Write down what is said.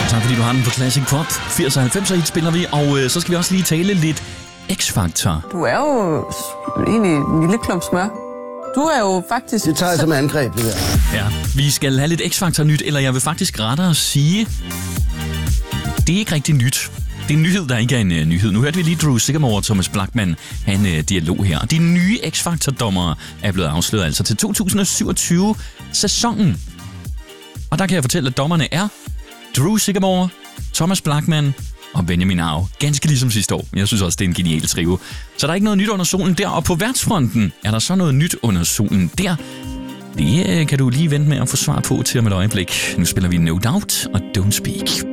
Tak fordi du har den på Classic Pop. 80 og 90'er hit spiller vi, og så skal vi også lige tale lidt X-Factor. Du er jo egentlig en lille klump smør. Du er jo faktisk... Det tager jeg som angreb, det der. Ja, vi skal have lidt X-Factor nyt, eller jeg vil faktisk rettere sige, det er ikke rigtig nyt. Det er en nyhed, der ikke er en nyhed. Nu hørte vi lige Drew Sigamore og Thomas Blachman have en dialog her. De nye X-Factor-dommere er blevet afsløret altså til 2027-sæsonen. Og der kan jeg fortælle, at dommerne er Drew Sigamore, Thomas Blachman og Benjamin Au. Ganske ligesom sidste år. Jeg synes også, det er en genial trio. Så der er ikke noget nyt under solen der. Og på værtsfronten er der så noget nyt under solen der. Det kan du lige vente med at få svar på til om et øjeblik. Nu spiller vi No Doubt og Don't Speak.